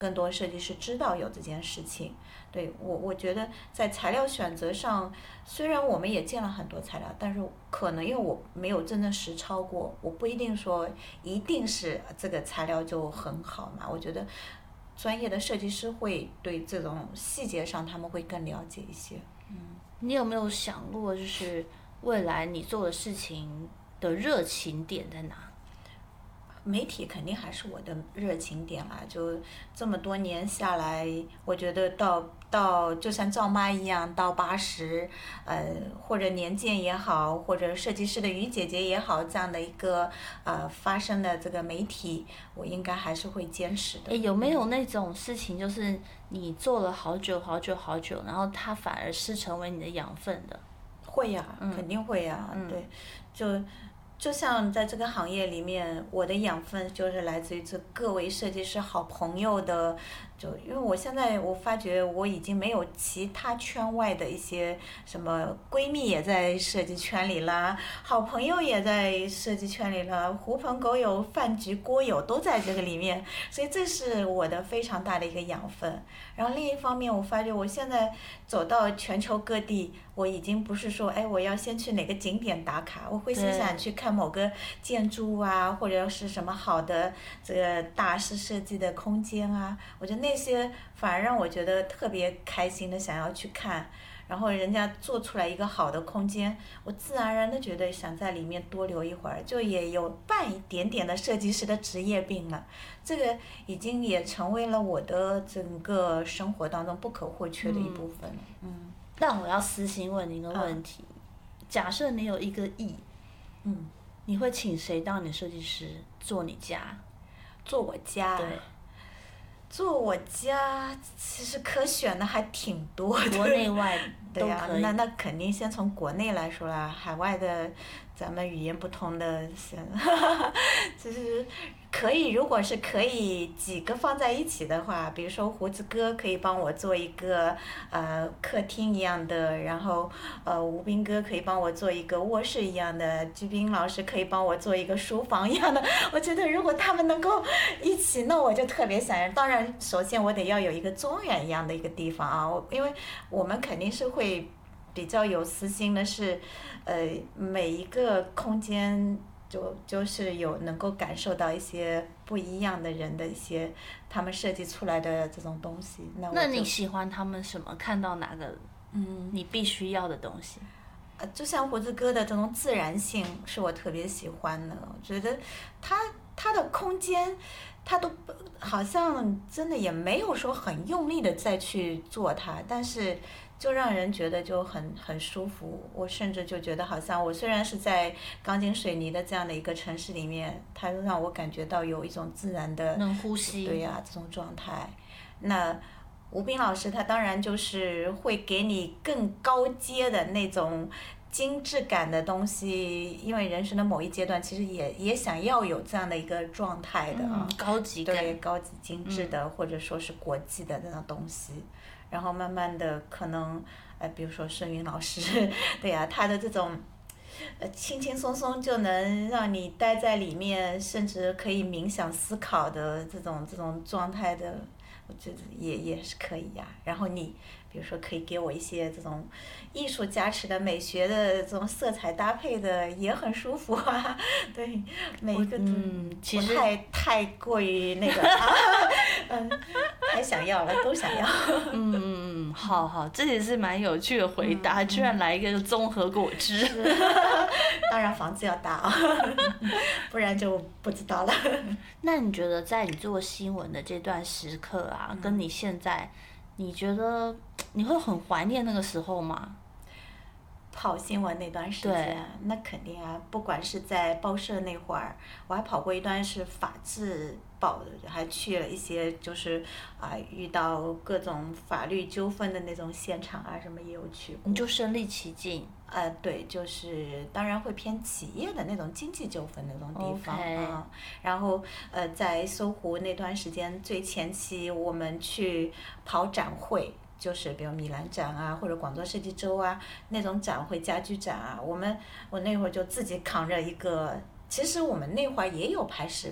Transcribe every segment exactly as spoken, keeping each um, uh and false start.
更多设计师知道有这件事情。对，我我觉得在材料选择上，虽然我们也见了很多材料，但是可能因为我没有真正实操过，我不一定说一定是这个材料就很好嘛。我觉得专业的设计师会对这种细节上他们会更了解一些。嗯， 你有没有想过，就是未来你做的事情的热情点在哪？ 媒体肯定还是我的热情点啦，就这么多年下来，我觉得到到就像赵妈一样，到八十，呃，或者年鉴也好，或者设计师的于姐姐也好，这样的一个呃发生的这个媒体，我应该还是会坚持的。 诶，有没有那种事情，就是你做了好久好久好久，然后它反而是成为你的养分的？ 会呀、 嗯肯定会呀、 嗯对，就就像在这个行业里面，我的养分就是来自于这各位设计师好朋友的，就因为我现在我发觉我已经没有其他圈外的一些什么闺蜜也在设计圈里啦，好朋友也在设计圈里了，狐朋狗友、饭局锅友都在这个里面，所以这是我的非常大的一个养分。然后另一方面，我发觉我现在走到全球各地，我已经不是说，哎，我要先去哪个景点打卡，我会先想去看某个建筑啊，或者是什么好的这个大师设计的空间啊，我觉得那些反而让我觉得特别开心的想要去看。然后人家做出来一个好的空间，我自然而然的觉得想在里面多留一会儿，就也有半一点点的设计师的职业病了。这个已经也成为了我的整个生活当中不可或缺的一部分了。嗯。 但我要私心问你一个问题：假设你有一个亿， 嗯， 你会请谁当你的设计师做你家？ 做我家。 对。 做我家其实可选的还挺多的， 国内外对呀、 都可以。 那那肯定先从国内来说啦，海外的咱们语言不通的，就是可以，如果是可以几个放在一起的话，比如说胡子哥可以帮我做一个呃客厅一样的，然后呃吴斌哥可以帮我做一个卧室一样的，鞠斌老师可以帮我做一个书房一样的。我觉得如果他们能够一起，那我就特别想要。当然，首先我得要有一个中原一样的一个地方啊，我因为我们肯定是会比较有私心的是，呃，每一个空间。就就是有能够感受到一些不一样的人的一些他们设计出来的这种东西。那我那你喜欢他们什么？看到哪个？嗯，你必须要的东西？ 呃，就像胡子哥的这种自然性是我特别喜欢的。我觉得他他的空间，他都好像真的也没有说很用力的再去做它，但是。就让人觉得就很很舒服，我甚至就觉得好像我虽然是在钢筋水泥的这样的一个城市里面，它让我感觉到有一种自然的能呼吸， 对呀、啊、这种状态。那吴斌老师他当然就是会给你更高阶的那种精致感的东西，因为人生的某一阶段其实也也想要有这样的一个状态的啊、 嗯，高级感， 对，高级精致的、嗯、或者说是国际的那种东西。然后慢慢的可能，呃，比如说孙云老师，对呀、啊，他的这种，呃，轻轻松松就能让你待在里面，甚至可以冥想思考的这种这种状态的，我觉得也也是可以呀、啊。然后你比如说可以给我一些这种艺术加持的美学的这种色彩搭配的，也很舒服啊。对，每一个都嗯，其实太太过于那个啊，嗯，太想要了，都想要。 嗯嗯嗯，好好，这也是蛮有趣的回答，嗯、居然来一个综合果汁。 当然房子要大啊，不然就不知道了。 那你觉得在你做新闻的这段时刻啊，嗯、跟你现在，你觉得你会很怀念那个时候吗？ 跑新闻那段时间，那肯定啊，不管是在报社那会儿，我还跑过一段是法制报的，还去了一些就是啊、呃、遇到各种法律纠纷的那种现场啊，什么也有去过。 你就身临其境。 呃，对，就是当然会偏企业的那种经济纠纷那种地方啊、 okay. 嗯。然后呃，在搜狐那段时间最前期，我们去跑展会。就是比如米兰展啊，或者广州设计周啊那种展会、家居展啊，我们我那会儿就自己扛着一个，其实我们那会儿也有拍视频的，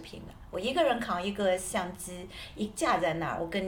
我一个人扛一个相机，一架在那儿，我跟